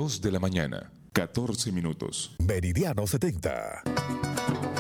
2 de la mañana, 14 minutos. Meridiano 70.